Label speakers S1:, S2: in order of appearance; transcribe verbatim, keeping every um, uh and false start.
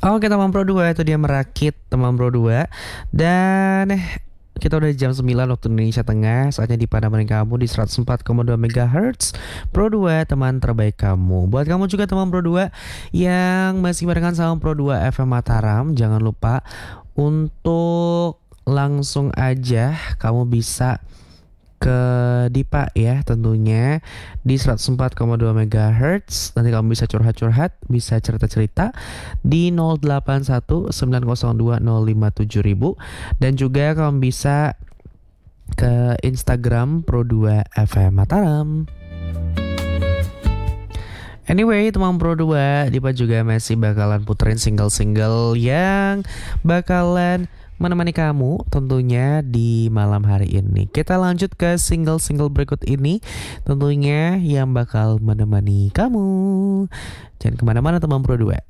S1: Oke teman Pro dua, itu dia Merakit teman Pro dua. Dan eh, kita udah jam sembilan waktu Indonesia Tengah. Saatnya di Padamaning kamu di seratus empat koma dua megahertz. Pro dua, teman terbaik kamu. Buat kamu juga teman Pro dua yang masih barengan sama Pro dua F M Mataram, jangan lupa untuk langsung aja kamu bisa ke Dipa ya, tentunya di seratus empat koma dua megahertz. Nanti kamu bisa curhat-curhat, bisa cerita-cerita di nol delapan satu sembilan nol dua nol lima tujuh ribu. Dan juga kamu bisa ke Instagram Pro dua F M Mataram. Anyway, teman Pro dua, Dipa juga masih bakalan puterin single-single yang bakalan menemani kamu tentunya di malam hari ini. Kita lanjut ke single-single berikut ini, tentunya yang bakal menemani kamu. Jangan kemana-mana teman Pro dua.